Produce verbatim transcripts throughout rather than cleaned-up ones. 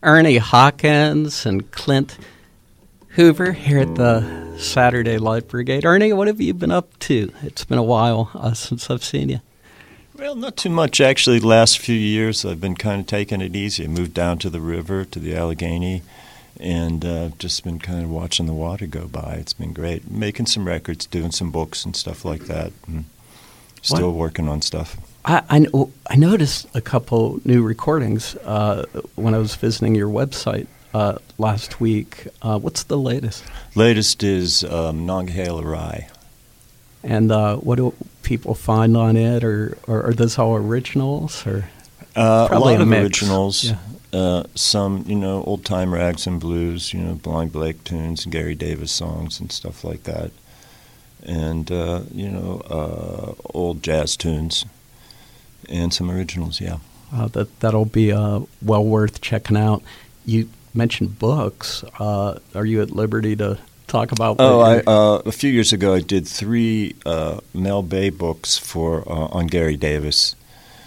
Ernie Hawkins and Clint Hoover here at the Saturday Light Brigade. Ernie, what have you been up to? It's been a while uh, since I've seen you. Well, not too much, actually. The last few years, I've been kind of taking it easy. I moved down to the river, to the Allegheny, and uh, just been kind of watching the water go by. It's been great. Making some records, doing some books and stuff like that, and still what? working on stuff. I, I, I noticed a couple new recordings uh, when I was visiting your website uh, last week. Uh, what's the latest? Latest is um, Nonghala Rye. And uh, what do people find on it? Or, or are those all originals? Or uh, a lot a of mix. originals. Yeah. Uh, some, you know, old-time rags and blues, you know, Blind Blake tunes and Gary Davis songs and stuff like that. And, uh, you know, uh, old jazz tunes. And some originals, yeah. Uh, that, that'll be uh, well worth checking out. You mentioned books. Uh, are you at liberty to talk about what Oh, I, you're- uh, a few years ago I did three uh, Mel Bay books for uh, on Gary Davis,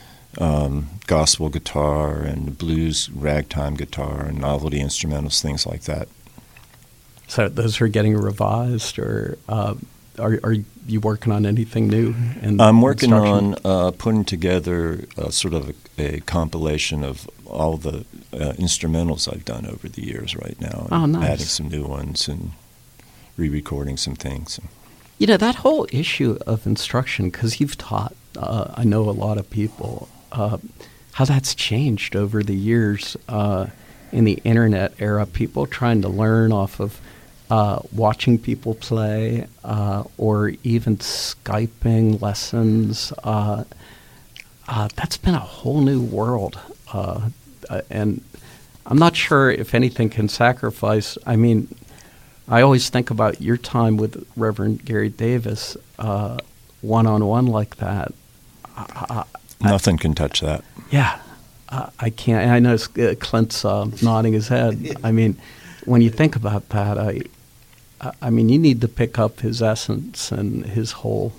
um, gospel guitar and blues ragtime guitar and novelty instrumentals, things like that. So those are getting revised, or uh, are, are you working on anything new? In I'm working instruction? on uh, putting together a, sort of a, a compilation of all the uh, instrumentals I've done over the years right now. Oh, and nice. Adding some new ones and re-recording some things. You know, that whole issue of instruction, because you've taught, uh, I know a lot of people, uh, how that's changed over the years uh, in the internet era, people trying to learn off of uh, watching people play uh, or even Skyping lessons. Uh, uh, that's been a whole new world. Uh, and I'm not sure if anything can sacrifice, I mean, I always think about your time with Reverend Gary Davis, uh, one-on-one like that. I, I, Nothing can touch that. Yeah, uh, I can't. I know uh, Clint's uh, nodding his head. I mean, when you think about that, I, I mean, you need to pick up his essence and his whole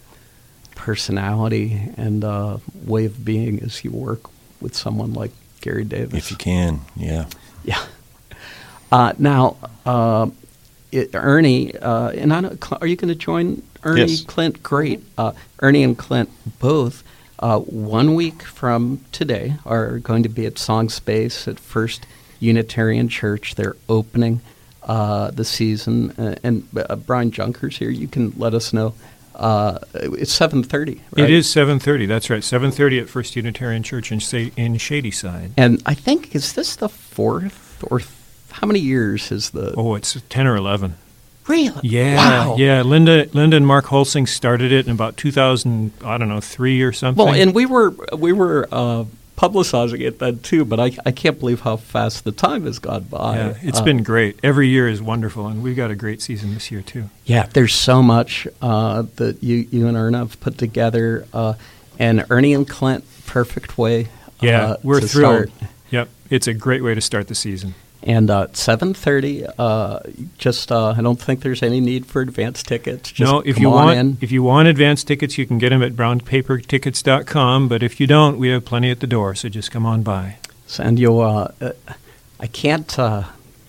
personality and uh, way of being as you work with someone like Gary Davis. If you can, yeah. Yeah. Uh, now. Uh, It, Ernie, uh, and I know, are you going to join Ernie, Yes. Clint? Great. Uh, Ernie and Clint both, uh, one week from today, are going to be at Song Space at First Unitarian Church. They're opening uh, the season. Uh, and uh, Brian Junker's here. You can let us know. Uh, it's seven thirty, right? It is seven thirty. That's right. seven thirty at First Unitarian Church in, Sa- in Shadyside. And I think, is this the fourth or th- how many years is the... Oh, it's ten or eleven. Really? Yeah, Wow. yeah. Linda, Linda and Mark Holsing started it in about two thousand, I don't know, three or something. Well, and we were we were uh, publicizing it then too, but I I can't believe how fast the time has gone by. yeah, it's Uh, been great. Every year is wonderful, and we've got a great season this year too. Yeah, there's so much uh, that you you and Erna have put together, uh, and Ernie and Clint, perfect way. Yeah, uh, we're to thrilled. start. Yep, it's a great way to start the season. And uh, seven thirty. Uh, just uh, I don't think there's any need for advance tickets. Just no, if come you on want in. if you want advance tickets, you can get them at brown paper tickets dot com. But if you don't, we have plenty at the door. So just come on by. And you'll, uh, uh, I can't, uh,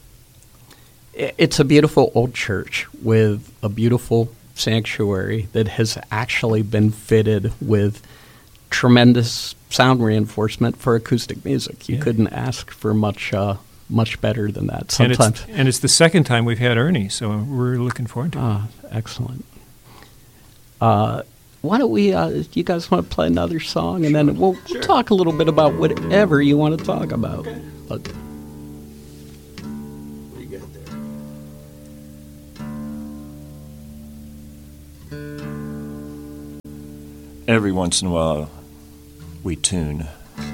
i- it's a beautiful old church with a beautiful sanctuary that has actually been fitted with tremendous sound reinforcement for acoustic music. You Yeah. couldn't ask for much, uh, much better than that And sometimes. it's, and it's the second time we've had Ernie, so we're looking forward to it. Ah, excellent. Uh, why don't we, uh, do you guys want to play another song? And then we'll, we'll talk a little bit about whatever you want to talk about. But Every once in a while, we tune.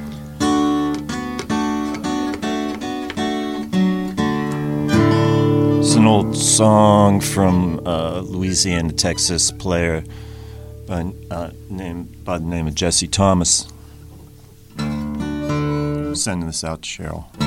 It's an old song from uh, Louisiana, Texas player by, uh, name, by the name of Jesse Thomas. Sending this out to Cheryl.